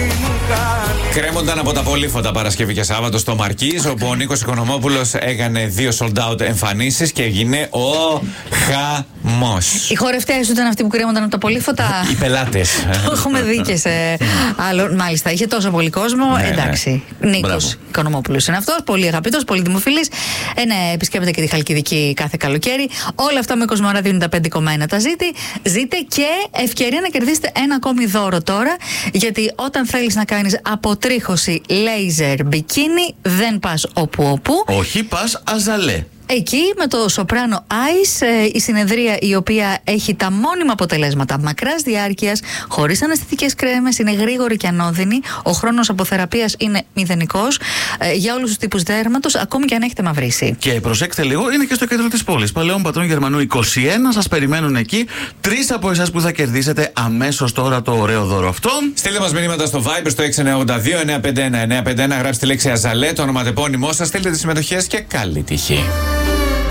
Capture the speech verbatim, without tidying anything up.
Κρέμονταν από τα πολύφωτα Παρασκευή και Σάββατο στο Μαρκίζ, όπου ο Νίκος Οικονομόπουλος έκανε δύο sold out εμφανίσεις και έγινε ο χαμός. Οι χορευτές ήταν αυτοί που κρέμονταν από τα πολύφωτα. Οι πελάτες. Το έχουμε δει και σε άλλο. Μάλιστα, είχε τόσο πολύ κόσμο. Ναι, εντάξει. ναι. Νίκος Οικονομόπουλος είναι αυτός. Πολύ αγαπητός, πολύ δημοφιλής. Ε, ναι, επισκέπτεται και τη Χαλκιδική κάθε καλοκαίρι. Όλα αυτά με Κοσμοράδιο ενενήντα πέντε κόμμα ένα τα ζήτη. Ζείτε και ευκαιρία να κερδίσετε ένα ακόμη δώρο τώρα. Γιατί όταν θέλεις να κάνεις αποτρίχωση λέιζερ μπικίνι, δεν πας όπου όπου. Όχι, πας Αζαλέ. Εκεί με το Soprano Ice, η συνεδρία η οποία έχει τα μόνιμα αποτελέσματα μακράς διάρκειας, χωρίς αναισθητικές κρέμες, είναι γρήγορη και ανώδυνη, ο χρόνος αποθεραπείας είναι μηδενικός για όλους τους τύπους δέρματος, ακόμη και αν έχετε μαυρίσει. Και προσέξτε λίγο, είναι και στο κέντρο της πόλης. Παλαιών Πατρών Γερμανού είκοσι ένα, σας περιμένουν εκεί. Τρεις από εσάς που θα κερδίσετε αμέσως τώρα το ωραίο δώρο αυτό. Στείλτε μας μηνύματα στο Viber στο έξι εννιά οκτώ δύο εννιά πέντε ένα εννιά πέντε ένα, γράψτε τη λέξη Αζαλέ, το ονοματεπώνυμό σας, στείλτε τις συμμετοχές και καλή τύχη.